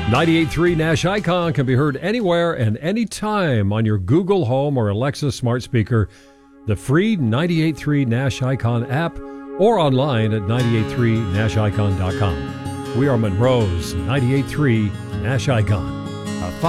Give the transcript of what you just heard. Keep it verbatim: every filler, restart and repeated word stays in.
ninety-eight point three Nash Icon can be heard anywhere and anytime on your Google Home or Alexa smart speaker, the free ninety-eight point three Nash Icon app, or online at ninety-eight point three nash icon dot com. We are Monroe's ninety-eight point three Nash Icon.